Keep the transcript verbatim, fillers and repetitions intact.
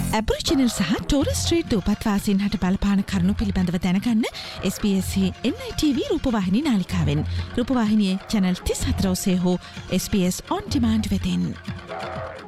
ඇබරිජිනල් සහ ටෝරස් ස්ට්‍රීට් දූපත්වාසීන් හට බලපාන කරුණු පිළිබඳව දැනගන්න එස් බී එස් එන් ආයි ටී වී රූපවාහිනී නාලිකාවෙන් රූපවාහිනියේ channel තිස් හතර ඔස්සේ හෝ S B S on demand වෙතින්